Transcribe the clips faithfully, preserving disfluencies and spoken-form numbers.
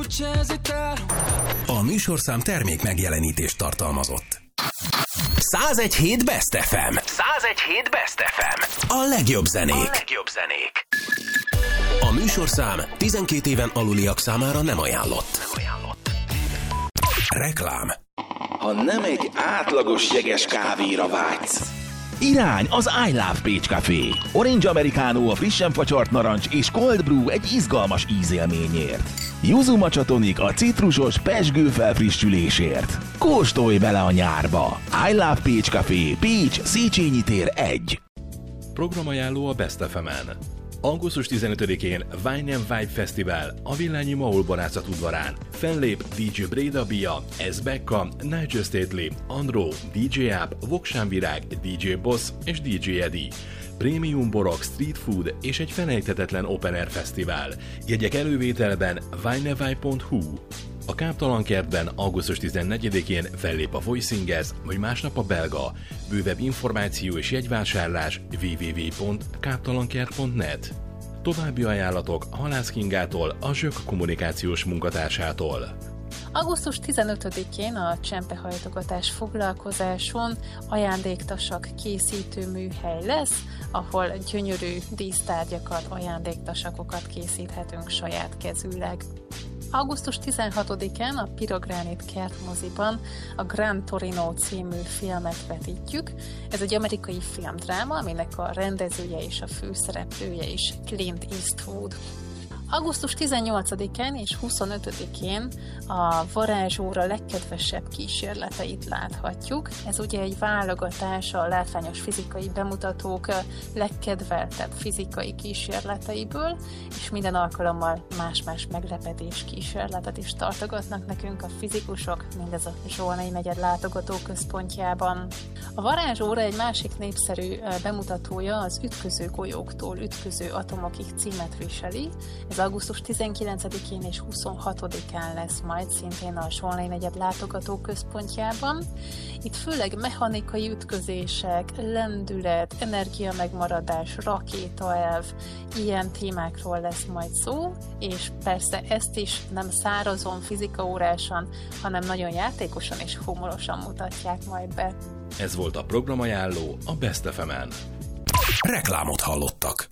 A műsorszám termék megjelenítést tartalmazott. százegy hét Best ef em. százegy hét Best ef em. A legjobb zenék. A legjobb zenék. A műsorszám tizenkét éven aluliak számára nem ajánlott. Nem ajánlott. Reklám. Ha nem egy átlagos jeges kávéra vágysz, irány az I Love Pécs Café. Orange Americano a frissen facsart narancs és Cold Brew egy izgalmas ízélményért. Yuzu Matcha Tonic a citrusos pezsgő felfrissülésért. Kóstolj bele a nyárba! I Love Pécs Café, Pécs, Széchenyi tér egy. Programajánló a Best ef em-en. augusztus tizenötödikén Wine and Vibe Fesztivál a Villányi Maul Borászat udvarán. Fellép dé dzsé Breda Bia, S. Becca, Nigel Stately, Andro, dé dzsé App, Voksán Virág, dé dzsé Boss és dé dzsé Eddie. Prémium borok, street food és egy felejthetetlen open air fesztivál. Jegyek elővételben winevibe pont hu. A Káptalankertben augusztus tizennegyedikén fellép a Voice Singers, vagy másnap a Belga. Bővebb információ és jegyvásárlás double-u double-u double-u pont káptalankert pont net. További ajánlatok Halász Kingától, a Zsök kommunikációs munkatársától. augusztus tizenötödikén a csempehajtogatás foglalkozáson ajándéktasak készítő műhely lesz, ahol gyönyörű dísztárgyakat, ajándéktasakokat készíthetünk saját kezűleg. augusztus tizenhatodikán a Pirogránit kertmoziban a Gran Torino című filmet vetítjük. Ez egy amerikai filmdráma, aminek a rendezője és a főszereplője is Clint Eastwood. augusztus tizennyolcadikán és huszonötödikén a varázsóra legkedvesebb kísérleteit láthatjuk. Ez ugye egy válogatás a látványos fizikai bemutatók legkedveltebb fizikai kísérleteiből, és minden alkalommal más-más meglepetés kísérletet is tartogatnak nekünk a fizikusok, mindez a Zsolnai negyed látogatóközpontjában. A varázsóra egy másik népszerű bemutatója az Ütköző golyóktól ütköző atomokig címet viseli. Ez augusztus tizenkilencedikén és huszonhatodikán lesz majd szintén a Zsolnai negyed látogatóközpontjában. Itt főleg mechanikai ütközések, lendület, energiamegmaradás, rakétaelv, ilyen témákról lesz majd szó, és persze ezt is nem szárazon, fizikaórásan, hanem nagyon játékosan és humorosan mutatják majd be. Ez volt a programajánló a Best ef em-en. Reklámot hallottak.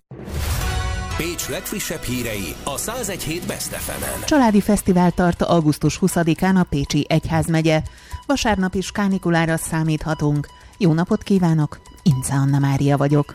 Pécs legfrissebb hírei a százegy hét Best ef em-en. Családi fesztivál tart augusztus huszadikán a Pécsi Egyházmegye. Vasárnap is kánikulára számíthatunk. Jó napot kívánok, Ince Anna Mária vagyok.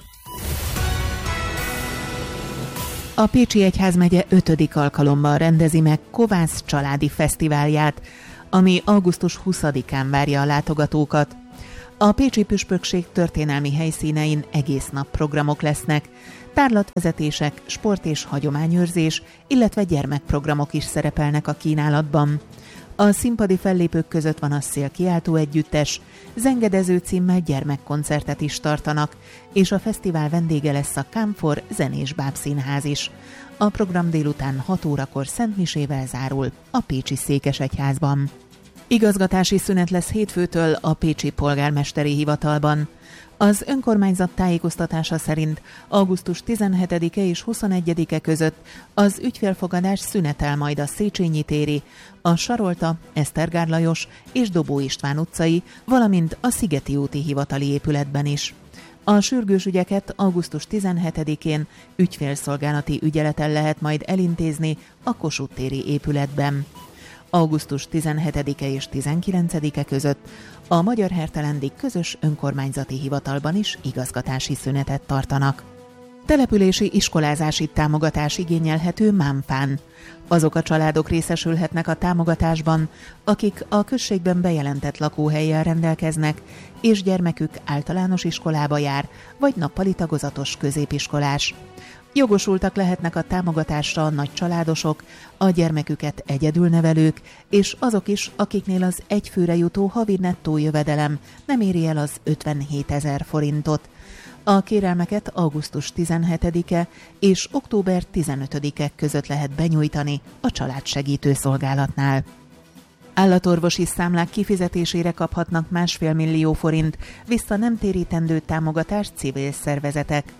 A Pécsi Egyházmegye ötödik alkalommal rendezi meg Kovász családi fesztiválját, ami augusztus huszadikán várja a látogatókat. A pécsi püspökség történelmi helyszínein egész nap programok lesznek, tárlatvezetések, sport és hagyományőrzés, illetve gyermekprogramok is szerepelnek a kínálatban. A színpadi fellépők között van a Szélkiáltó együttes, zengedező címmel gyermekkoncertet is tartanak, és a fesztivál vendége lesz a Kámfor zenés bábszínház is. A program délután hat órakor szentmisével zárul a pécsi székesegyházban. Igazgatási szünet lesz hétfőtől a pécsi polgármesteri hivatalban. Az önkormányzat tájékoztatása szerint augusztus tizenhetedike és huszonegyedike között az ügyfélfogadás szünetel majd a Széchenyi téri, a Sarolta, Esztergár Lajos és Dobó István utcai, valamint a Szigeti úti hivatali épületben is. A sürgős ügyeket augusztus tizenhetedikén ügyfélszolgálati ügyeleten lehet majd elintézni a Kossuth téri épületben. augusztus tizenhetedike és tizenkilencedike között a Magyar Hertelendik közös önkormányzati hivatalban is igazgatási szünetet tartanak. Települési iskolázási támogatás igényelhető Mámfán. Azok a családok részesülhetnek a támogatásban, akik a községben bejelentett lakóhellyel rendelkeznek, és gyermekük általános iskolába jár, vagy nappali tagozatos középiskolás. Jogosultak lehetnek a támogatásra a nagy családosok, a gyermeküket egyedül nevelők, és azok is, akiknél az egyfőre jutó havi nettó jövedelem nem éri el az ötvenhétezer forintot. A kérelmeket augusztus tizenhetedike és október tizenötödike között lehet benyújtani a Családsegítő Szolgálatnál. Állatorvosi számlák kifizetésére kaphatnak másfél millió forint vissza nem térítendő támogatást civil szervezetek.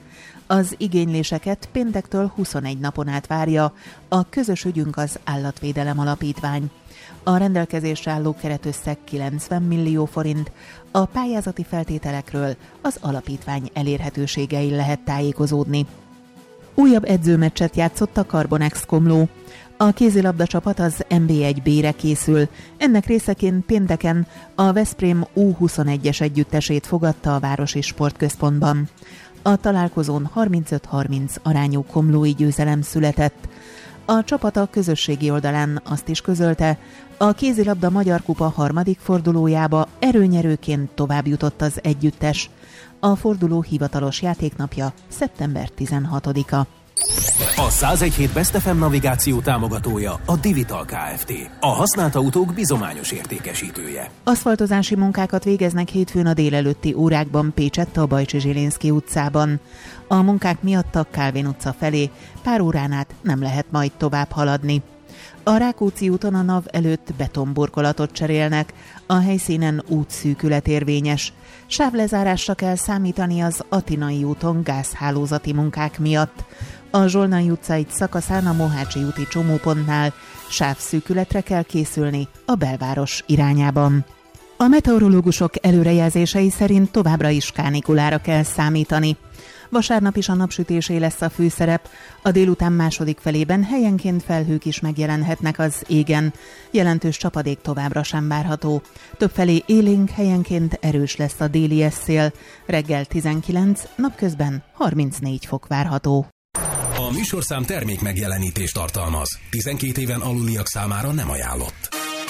Az igényléseket péntektől huszonegy napon át várja a Közös Ügyünk az Állatvédelem Alapítvány. A rendelkezésre álló keretösszeg kilencven millió forint, a pályázati feltételekről az alapítvány elérhetőségein lehet tájékozódni. Újabb edzőmeccset játszott a Carbonex Komló. A kézilabda csapat az en bé egy bé-re készül. Ennek részeként pénteken a Veszprém U huszonegyes együttesét fogadta a Városi Sportközpontban. A találkozón harmincöt harminc arányú komlói győzelem született. A csapat a közösségi oldalán azt is közölte, a kézilabda Magyar Kupa harmadik fordulójába erőnyerőként tovább jutott az együttes. A forduló hivatalos játéknapja szeptember tizenhatodika. A száz egy hét Best ef em navigáció támogatója a Divital Kft. A használt autók bizományos értékesítője. Aszfaltozási munkákat végeznek hétfőn a délelőtti órákban Pécsett a Bajcsi Zsilinszky utcában. A munkák miatt a Kálvin utca felé pár órán át nem lehet majd tovább haladni. A Rákóczi úton a NAV előtt betonburkolatot cserélnek, a helyszínen útszűkület érvényes. Sávlezárásra kell számítani az Atinai úton gázhálózati munkák miatt. A Zsolnai utca egy szakaszán a Mohácsi úti csomópontnál sávszűkületre kell készülni a belváros irányában. A meteorológusok előrejelzései szerint továbbra is kánikulára kell számítani. Vasárnap is a napsütésé lesz a főszerep, a délután második felében helyenként felhők is megjelenhetnek az égen. Jelentős csapadék továbbra sem várható. Többfelé élénk, helyenként erős lesz a déli szél. Reggel tizenkilenc, napközben harmincnégy fok várható. A műsorszám termék megjelenítést tartalmaz. tizenkét éven aluliak számára nem ajánlott.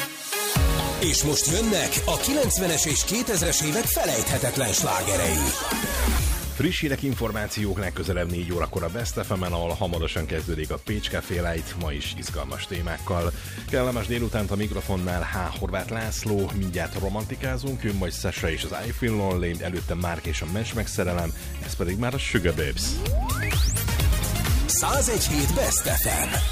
És most jönnek a kilencvenes és kétezres évek felejthetetlen slágerei. Friss hírek, információk legközelebb négy órakor a Best ef emen, ahol hamarosan kezdődik a Pécs Café Light, ma is izgalmas témákkal. Kellemes délutánt a mikrofonnál H. Horváth László, mindjárt romantikázunk, jön majd Sasha és az I Feel Lonely, előtte Márk és a Mens megszerelem, ez pedig már a Sugar Babes. száz egy hét Best ef em.